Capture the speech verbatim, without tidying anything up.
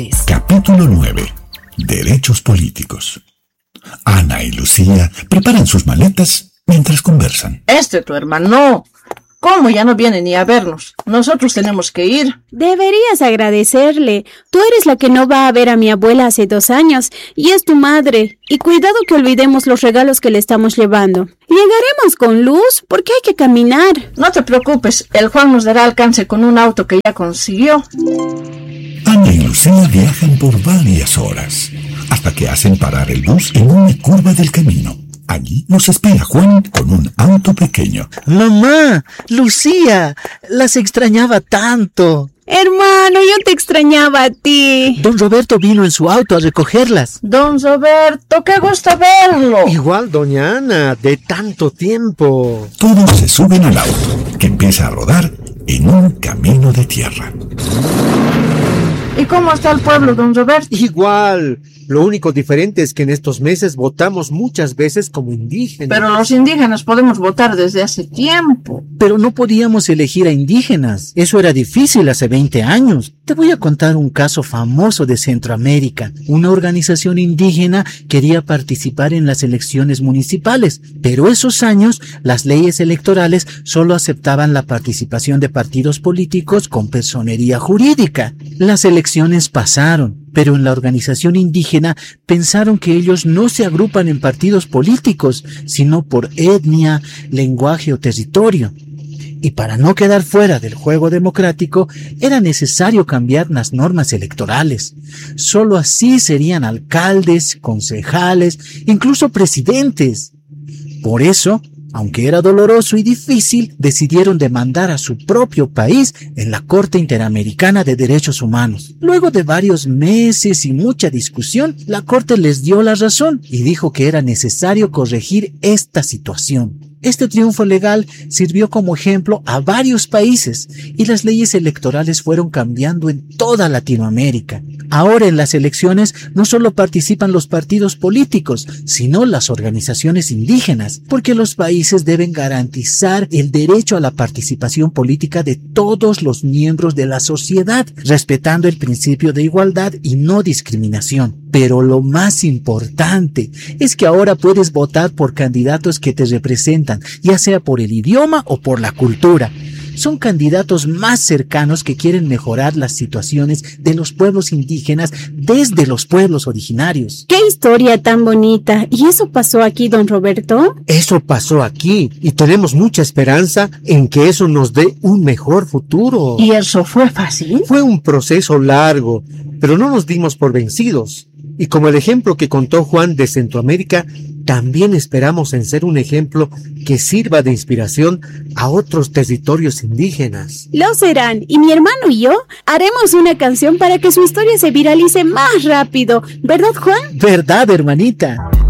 Capítulo nueve. Derechos políticos. Ana y Lucía preparan sus maletas mientras conversan. Este tu hermano, ¿cómo ya no viene ni a vernos? Nosotros tenemos que ir. Deberías agradecerle. Tú eres la que no va a ver a mi abuela hace dos años y es tu madre. Y cuidado que olvidemos los regalos que le estamos llevando. Llegaremos con luz porque hay que caminar. No te preocupes, el Juan nos dará alcance con un auto que ya consiguió. Ana y Lucía viajan por varias horas, hasta que hacen parar el bus en una curva del camino. Allí nos espera Juan con un auto pequeño. ¡Mamá! ¡Lucía! ¡Las extrañaba tanto! Hermano, yo te extrañaba a ti. Don Roberto vino en su auto a recogerlas. Don Roberto, qué gusto verlo. Igual, doña Ana, de tanto tiempo. Todos se suben al auto, que empieza a rodar en un camino de tierra. ¿Y cómo está el pueblo, don Roberto? Igual. Lo único diferente es que en estos meses votamos muchas veces como indígenas. Pero los indígenas podemos votar desde hace tiempo. Pero no podíamos elegir a indígenas. Eso era difícil hace veinte años. Te voy a contar un caso famoso de Centroamérica. Una organización indígena quería participar en las elecciones municipales, pero esos años las leyes electorales solo aceptaban la participación de partidos políticos con personería jurídica. Las elecciones pasaron, pero en la organización indígena pensaron que ellos no se agrupan en partidos políticos, sino por etnia, lenguaje o territorio. Y para no quedar fuera del juego democrático, era necesario cambiar las normas electorales. Solo así serían alcaldes, concejales, incluso presidentes. Por eso, aunque era doloroso y difícil, decidieron demandar a su propio país en la Corte Interamericana de Derechos Humanos. Luego de varios meses y mucha discusión, la Corte les dio la razón y dijo que era necesario corregir esta situación. Este triunfo legal sirvió como ejemplo a varios países y las leyes electorales fueron cambiando en toda Latinoamérica. Ahora en las elecciones no solo participan los partidos políticos, sino las organizaciones indígenas, porque los países deben garantizar el derecho a la participación política de todos los miembros de la sociedad, respetando el principio de igualdad y no discriminación. Pero lo más importante es que ahora puedes votar por candidatos que te representan, ya sea por el idioma o por la cultura. Son candidatos más cercanos que quieren mejorar las situaciones de los pueblos indígenas desde los pueblos originarios. ¡Qué historia tan bonita! ¿Y eso pasó aquí, don Roberto? Eso pasó aquí y tenemos mucha esperanza en que eso nos dé un mejor futuro. ¿Y eso fue fácil? Fue un proceso largo, pero no nos dimos por vencidos. Y como el ejemplo que contó Juan de Centroamérica, también esperamos en ser un ejemplo que sirva de inspiración a otros territorios indígenas. Lo serán, y mi hermano y yo haremos una canción para que su historia se viralice más rápido. ¿Verdad, Juan? ¿Verdad, hermanita?